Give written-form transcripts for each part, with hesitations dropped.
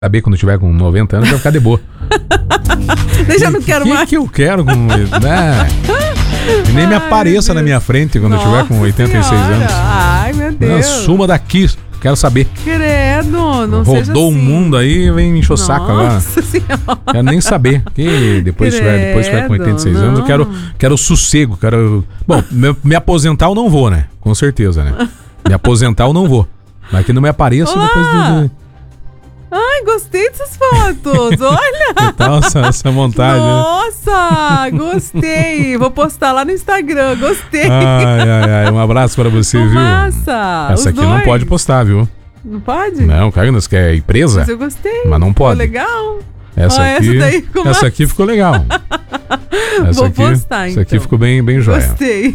saber quando eu tiver com 90 anos, vai ficar de boa. Eu já não quero mais. O que eu quero com... né? E nem me apareça na minha frente quando eu tiver com 86 anos. Ai, meu Deus. Suma daqui, quero saber. Credo, não seja assim. Rodou o mundo aí e vem me encher o saco agora. Nossa Senhora. Quero nem saber. Que depois tiver com 86 anos, eu quero sossego. Bom, me aposentar eu não vou, né? Com certeza, né? Me aposentar eu não vou. Mas que não me apareça depois do... Ai, gostei dessas fotos, olha! Tal essa montagem. Nossa, gostei! Vou postar lá no Instagram, gostei! Ai, um abraço pra você, viu? Massa! Essa aqui não pode postar, viu? Não pode? Não, cara, você quer ir presa? Mas eu gostei. Mas não pode. Ficou legal. Essa aqui ficou legal. Vou postar, então. Essa aqui ficou bem joia. Gostei.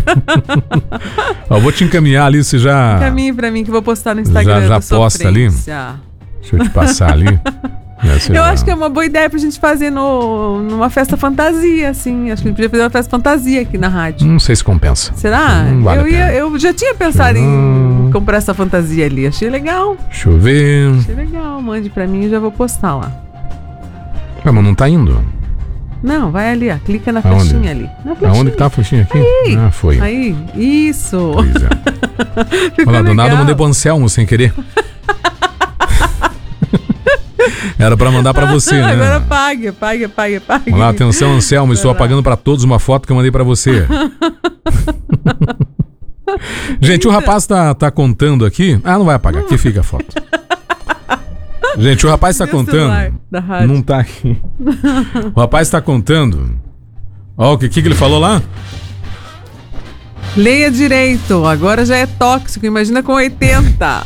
Ó, vou te encaminhar ali, você já... Encaminhe pra mim que eu vou postar no Instagram. Já posta ali? Deixa eu te passar ali. Eu acho que é uma boa ideia pra gente fazer numa festa fantasia, assim. Acho que a gente podia fazer uma festa fantasia aqui na rádio. Não sei se compensa. Será? Vale eu já tinha pensado em comprar essa fantasia ali. Achei legal. Deixa eu ver. Achei legal. Mande pra mim e já vou postar lá. Mas não tá indo. Não, vai ali, ó. Clica na flechinha ali. Aonde que tá a flechinha aqui? Aí. Ah, foi. Aí, isso. Pois é. Olha lá, do nada eu mandei pro Anselmo sem querer. Era pra mandar pra você, né? Agora pague. Vamos lá, atenção, Anselmo, estou apagando pra todos uma foto que eu mandei pra você. Gente, o rapaz tá contando aqui. Ah, não vai apagar, aqui fica a foto. Gente, o rapaz tá contando. Não tá aqui. O rapaz tá contando. Ó, o que ele falou lá? Leia direito, agora já é tóxico, imagina com 80.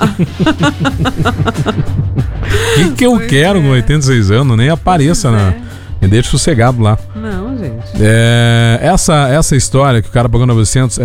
O que eu quero com 86 anos? Nem apareça, né? Me deixa sossegado lá. Não, gente. Essa história que o cara pagou 900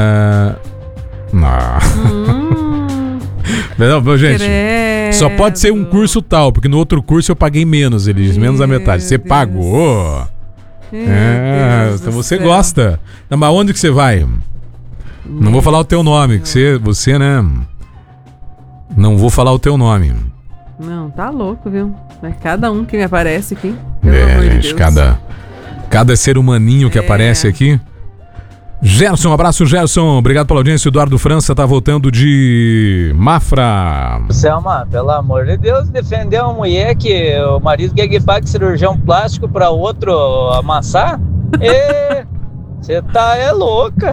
Não, gente, só pode ser um curso tal, porque no outro curso eu paguei menos, ele diz, menos a metade. Você pagou? Então você gosta. Não, mas onde que você vai? Não vou falar o teu nome, que você, né? Não vou falar o teu nome. Não, tá louco, viu? É cada um que me aparece aqui. Pelo amor de gente, Deus. cada ser humaninho que aparece aqui. Gerson, um abraço, Gerson. Obrigado pela audiência. O Eduardo França tá voltando de Mafra. Selma, pelo amor de Deus, defender uma mulher que o marido quer que pague cirurgião plástico pra outro amassar? Você tá louca.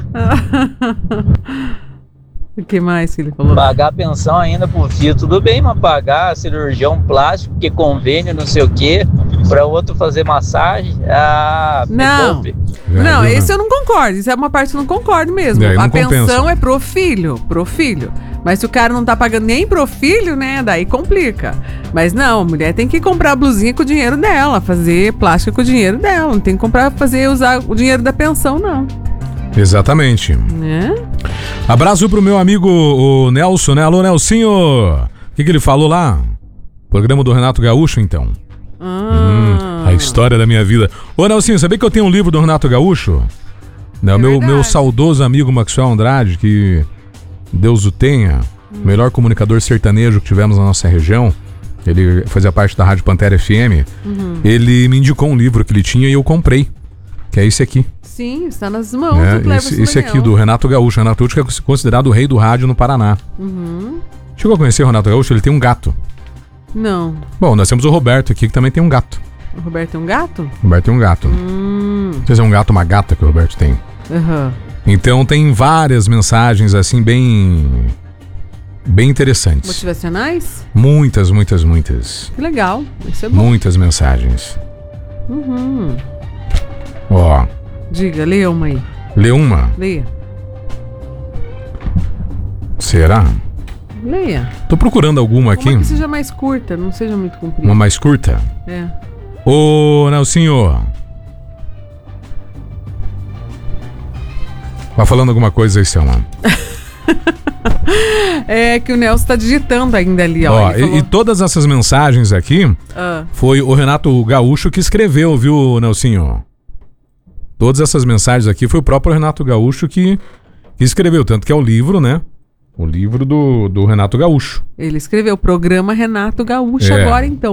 O que mais que ele falou? Pagar pensão ainda pro filho, tudo bem, mas pagar cirurgião plástico, que convênio, não sei o que, pra outro fazer massagem, Não, esse eu não concordo, isso é uma parte que eu não concordo mesmo. A pensão é pro filho. Mas se o cara não tá pagando nem pro filho, né, daí complica. Mas não, a mulher tem que comprar a blusinha com o dinheiro dela, fazer plástica com o dinheiro dela, não tem que usar o dinheiro da pensão, não. Exatamente. Abraço pro meu amigo o Nelson, né? Alô, Nelsinho! O que ele falou lá? Programa do Renato Gaúcho, então. A história da minha vida. Ô, Nelsinho, sabia que eu tenho um livro do Renato Gaúcho? Meu saudoso amigo Maxwell Andrade, que Deus o tenha, o melhor comunicador sertanejo que tivemos na nossa região. Ele fazia parte da Rádio Pantera FM. Ele me indicou um livro que ele tinha e eu comprei. Que é esse aqui. Sim, está nas mãos do Cleverson esse aqui, do Renato Gaúcho. Renato Gaúcho que é considerado o rei do rádio no Paraná. Chegou a conhecer o Renato Gaúcho? Ele tem um gato. Não. Bom, nós temos o Roberto aqui, que também tem um gato. O Roberto tem um gato? O Roberto tem um gato. Não sei se é um gato ou uma gata que o Roberto tem. Então tem várias mensagens assim bem interessantes. Motivacionais? Muitas. Que legal, isso é bom. Muitas mensagens. Ó. Diga, leia uma aí. Lê uma? Leia. Será? Leia. Tô procurando alguma aqui. Uma que seja mais curta, não seja muito comprida. Uma mais curta? Ô, Nelsinho. Vai falando alguma coisa aí, Selma. É que o Nelson tá digitando ainda ali, ó. E todas essas mensagens aqui foi o Renato Gaúcho que escreveu, viu, Nelsinho? Todas essas mensagens aqui foi o próprio Renato Gaúcho que escreveu, tanto que é o livro, né? O livro do Renato Gaúcho. Ele escreveu o programa Renato Gaúcho agora, então.